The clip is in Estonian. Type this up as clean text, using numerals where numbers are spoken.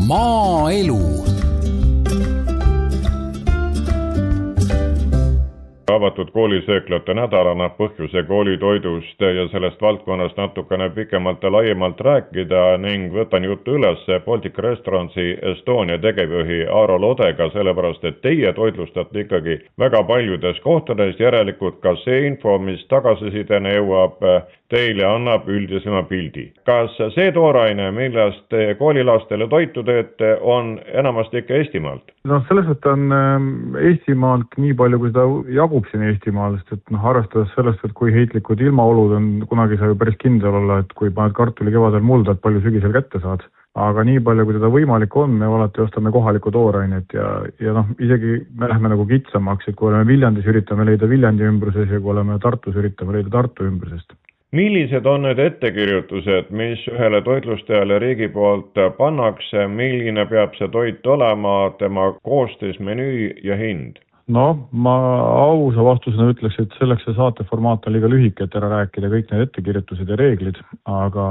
Maaelu. Avatud koolisööklate nädal annab põhjuse koolitoidust ja sellest valdkonnast natukene pikemalt ja laiemalt rääkida ning võtan juttu üles Baltic Restaurantsi Estonia tegevjuhi Aaro Lodega, sellepärast et teie toitlustate ikkagi väga paljudes kohtades, järelikult ka see info, mis tagasisidena jõuab teile, annab üldisema pildi. Kas see tooraine, millest te koolilastele toitu teete, on enamasti ikka Eestimaalt? Selles mõttes on Eestimaalt nii palju, kui seda jagub siin Eestimaal, sest et arvestades sellest, et kui heitlikud ilmaolud on, kunagi sa ju päris kindel olla, et kui paned kartuli kevadel mulda, et palju sügisel kätte saad. Aga nii palju, kui teda võimalik on, me alati ostame kohalikku toorainet ja isegi me lähme nagu kitsamaks, et kui oleme Viljandis, üritame leida Viljandi ümbruses ja kui oleme Tartus, üritame leida Tartu ümbrusest. Millised on need ettekirjutused, mis ühele toitlustajale riigi poolt pannakse, milline peab see toit olema, tema koostis, menüü ja hind? Ma ausa vastusena ütleks, et selleks see saateformaat on liiga lühike, et ära rääkida kõik need ettekirjutused ja reeglid, aga